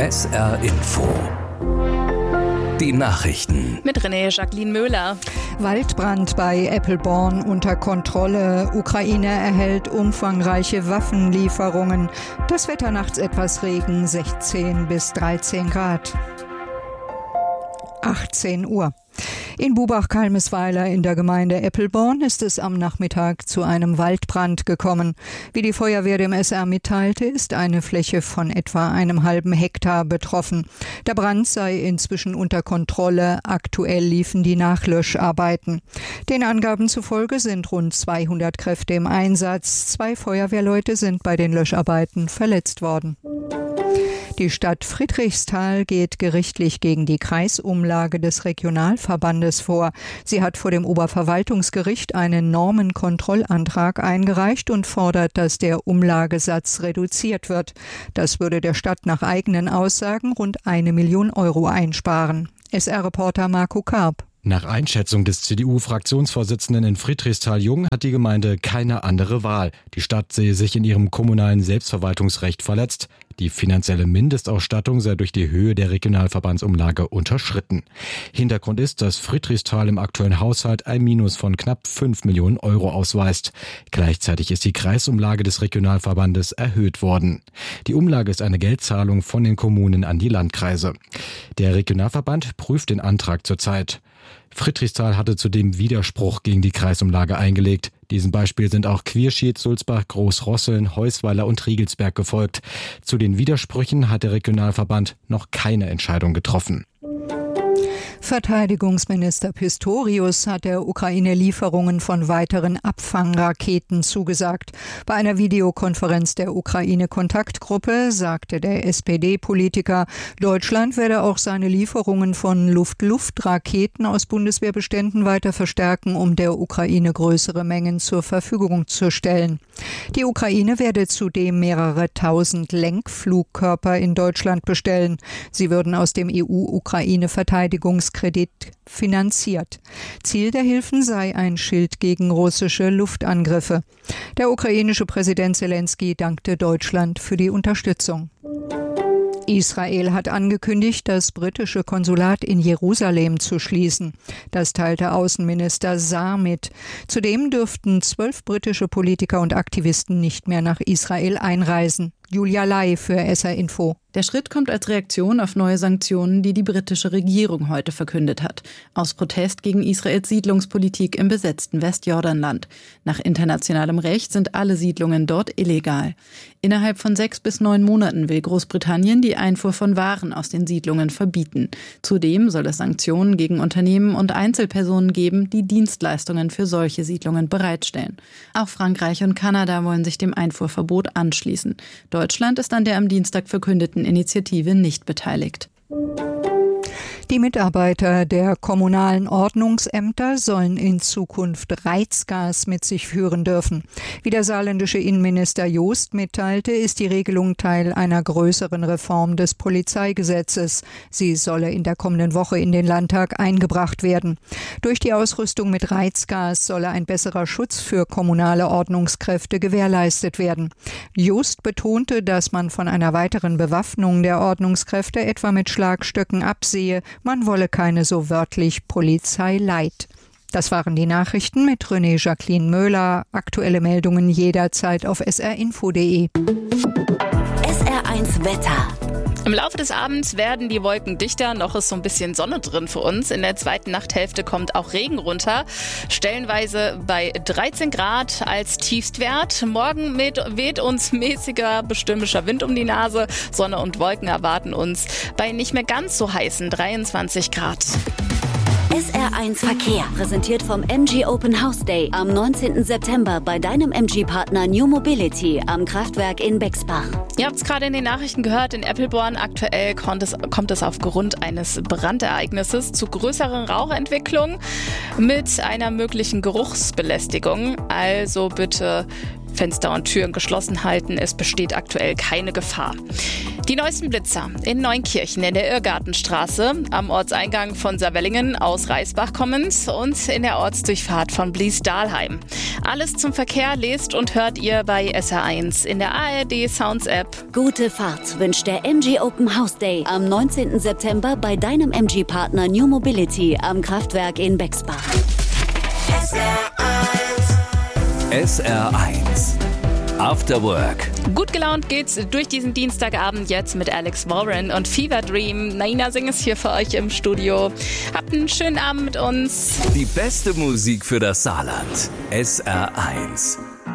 SR Info. Die Nachrichten. Mit Jacqueline Möhler. Waldbrand bei Eppelborn unter Kontrolle. Ukraine erhält umfangreiche Waffenlieferungen. Das Wetter nachts etwas Regen, 16 bis 13 Grad. 18 Uhr. In Bubach-Kalmesweiler in der Gemeinde Eppelborn ist es am Nachmittag zu einem Waldbrand gekommen. Wie die Feuerwehr dem SR mitteilte, ist eine Fläche von etwa einem halben Hektar betroffen. Der Brand sei inzwischen unter Kontrolle. Aktuell liefen die Nachlöscharbeiten. Den Angaben zufolge sind rund 200 Kräfte im Einsatz. 2 Feuerwehrleute sind bei den Löscharbeiten verletzt worden. Die Stadt Friedrichsthal geht gerichtlich gegen die Kreisumlage des Regionalverbandes vor. Sie hat vor dem Oberverwaltungsgericht einen Normenkontrollantrag eingereicht und fordert, dass der Umlagesatz reduziert wird. Das würde der Stadt nach eigenen Aussagen rund 1 Million Euro einsparen. SR-Reporter Marco Karp. Nach Einschätzung des CDU-Fraktionsvorsitzenden in Friedrichsthal-Jung hat die Gemeinde keine andere Wahl. Die Stadt sehe sich in ihrem kommunalen Selbstverwaltungsrecht verletzt. Die finanzielle Mindestausstattung sei durch die Höhe der Regionalverbandsumlage unterschritten. Hintergrund ist, dass Friedrichsthal im aktuellen Haushalt ein Minus von knapp 5 Millionen Euro ausweist. Gleichzeitig ist die Kreisumlage des Regionalverbandes erhöht worden. Die Umlage ist eine Geldzahlung von den Kommunen an die Landkreise. Der Regionalverband prüft den Antrag zurzeit. Friedrichsthal hatte zudem Widerspruch gegen die Kreisumlage eingelegt. Diesem Beispiel sind auch Quierschied, Sulzbach, Großrosseln, Heusweiler und Riegelsberg gefolgt. Zu den Widersprüchen hat der Regionalverband noch keine Entscheidung getroffen. Verteidigungsminister Pistorius hat der Ukraine Lieferungen von weiteren Abfangraketen zugesagt. Bei einer Videokonferenz der Ukraine-Kontaktgruppe sagte der SPD-Politiker, Deutschland werde auch seine Lieferungen von Luft-Luft-Raketen aus Bundeswehrbeständen weiter verstärken, um der Ukraine größere Mengen zur Verfügung zu stellen. Die Ukraine werde zudem mehrere tausend Lenkflugkörper in Deutschland bestellen. Sie würden aus dem EU-Ukraine-Verteidigungskredit finanziert. Ziel der Hilfen sei ein Schild gegen russische Luftangriffe. Der ukrainische Präsident Selenskyj dankte Deutschland für die Unterstützung. Israel hat angekündigt, das britische Konsulat in Jerusalem zu schließen. Das teilte Außenminister Saar mit. Zudem dürften 12 britische Politiker und Aktivisten nicht mehr nach Israel einreisen. Julia Lai für SR Info. Der Schritt kommt als Reaktion auf neue Sanktionen, die die britische Regierung heute verkündet hat. Aus Protest gegen Israels Siedlungspolitik im besetzten Westjordanland. Nach internationalem Recht sind alle Siedlungen dort illegal. Innerhalb von 6 bis 9 Monaten will Großbritannien die Einfuhr von Waren aus den Siedlungen verbieten. Zudem soll es Sanktionen gegen Unternehmen und Einzelpersonen geben, die Dienstleistungen für solche Siedlungen bereitstellen. Auch Frankreich und Kanada wollen sich dem Einfuhrverbot anschließen. Deutschland ist an der am Dienstag verkündeten Initiative nicht beteiligt. Die Mitarbeiter der kommunalen Ordnungsämter sollen in Zukunft Reizgas mit sich führen dürfen. Wie der saarländische Innenminister Joost mitteilte, ist die Regelung Teil einer größeren Reform des Polizeigesetzes. Sie solle in der kommenden Woche in den Landtag eingebracht werden. Durch die Ausrüstung mit Reizgas solle ein besserer Schutz für kommunale Ordnungskräfte gewährleistet werden. Joost betonte, dass man von einer weiteren Bewaffnung der Ordnungskräfte etwa mit Schlagstöcken absehe. Man wolle keine so wörtlich Polizei light. Das waren die Nachrichten mit Jacqueline Möhler. Aktuelle Meldungen jederzeit auf srinfo.de. SR1 Wetter. Im Laufe des Abends werden die Wolken dichter, noch ist so ein bisschen Sonne drin für uns. In der zweiten Nachthälfte kommt auch Regen runter, stellenweise bei 13 Grad als Tiefstwert. Morgen weht uns mäßiger bestimmischer Wind um die Nase. Sonne und Wolken erwarten uns bei nicht mehr ganz so heißen 23 Grad. SR1 Verkehr, präsentiert vom MG Open House Day am 19. September bei deinem MG-Partner New Mobility am Kraftwerk in Bexbach. Ihr habt es gerade in den Nachrichten gehört, in Eppelborn aktuell kommt es aufgrund eines Brandereignisses zu größeren Rauchentwicklungen mit einer möglichen Geruchsbelästigung. Also bitte Fenster und Türen geschlossen halten, es besteht aktuell keine Gefahr. Die neuesten Blitzer in Neunkirchen in der Irrgartenstraße, am Ortseingang von Saarwellingen aus Reisbach kommend und in der Ortsdurchfahrt von Blies-Dahlheim. Alles zum Verkehr lest und hört ihr bei SR1 in der ARD Sounds App. Gute Fahrt wünscht der MG Open House Day am 19. September bei deinem MG-Partner New Mobility am Kraftwerk in Bexbach. SR1 After Work. Gut gelaunt geht's durch diesen Dienstagabend jetzt mit Alex Warren und Fever Dream. Naina Singh ist hier für euch im Studio. Habt einen schönen Abend mit uns. Die beste Musik für das Saarland. SR1.